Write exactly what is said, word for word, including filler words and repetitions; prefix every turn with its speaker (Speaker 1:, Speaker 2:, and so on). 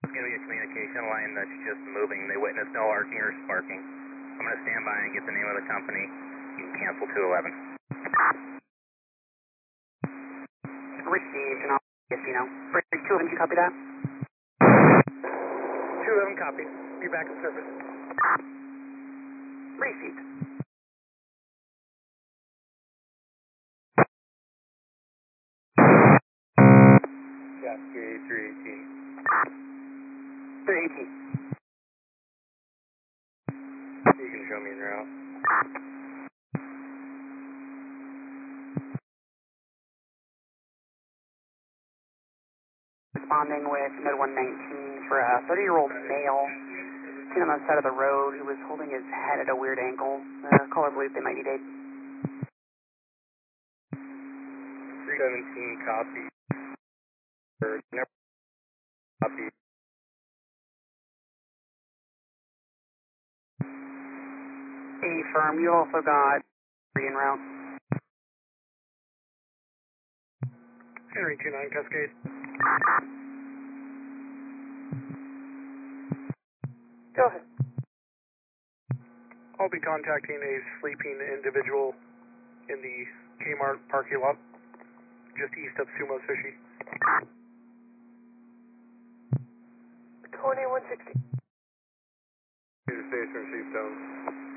Speaker 1: Going to be a communication line that's just moving. They witness no arcing or sparking. I'm going to stand by and get the name of the company. You can cancel two eleven.
Speaker 2: Received, and I'll yes, you know. Bridge two eleven, you copy that?
Speaker 1: two eleven copy. Be back in service.
Speaker 2: Received.
Speaker 1: Cascade three eighteen.
Speaker 2: three eighteen.
Speaker 1: You can show me en route.
Speaker 2: Responding with Med one nineteen for a thirty-year-old male seen on the side of the road who was holding his head at a weird angle. Uh, caller believes they might need aid.
Speaker 1: three seventeen copy. Or never copy.
Speaker 2: A firm, you also got three en route.
Speaker 1: Henry two nine Cascade.
Speaker 2: Go ahead.
Speaker 1: I'll be contacting a sleeping individual in the Kmart parking lot, just east of Sumo Sushi.
Speaker 2: Tony one sixty.
Speaker 1: Station Sheepstone.